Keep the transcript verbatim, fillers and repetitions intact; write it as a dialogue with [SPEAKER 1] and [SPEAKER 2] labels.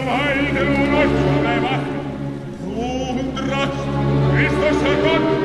[SPEAKER 1] weil du noch bewacht, Ruhm und Rast, Christus, Herr Gott,